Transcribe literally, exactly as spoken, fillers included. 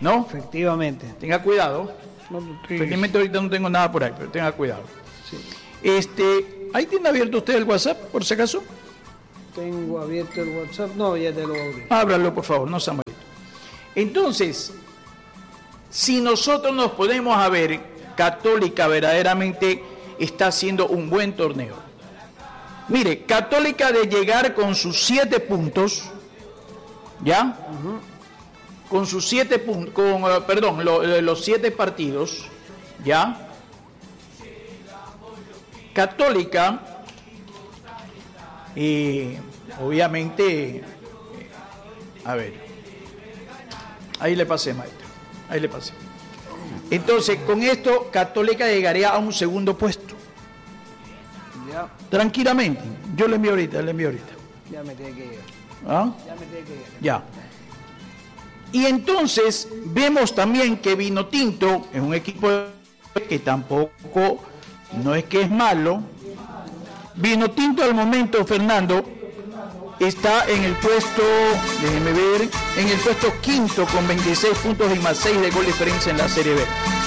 ¿No? Efectivamente. Tenga cuidado. No, no estoy- Efectivamente ahorita no tengo nada por ahí, pero tenga cuidado. sí. Este, ¿ahí tiene abierto usted el WhatsApp, por si acaso? Tengo abierto el WhatsApp. No, ya te lo abrí. Ábralo, por favor, no sea malito. Entonces, si nosotros nos ponemos a ver, Católica verdaderamente está haciendo un buen torneo. Mire, Católica de llegar con sus siete puntos, ¿ya? Ujú. Con sus siete puntos, con, eh, perdón, lo- eh, los siete partidos, ¿ya? Católica, y obviamente, eh, a ver, ahí le pasé, maestro, ahí le pasé. Entonces, con esto, Católica llegaría a un segundo puesto, Ya, tranquilamente. Yo le envío ahorita, le envío ahorita. ya me tiene que llegar. ¿Ah? Ya me tiene que llegar. Ya. Y entonces vemos también que Vinotinto es un equipo que tampoco no es que es malo. Vinotinto al momento, Fernando, está en el puesto, déjeme ver, en el puesto quinto con veintiséis puntos y más seis de gol diferencia en la Serie B.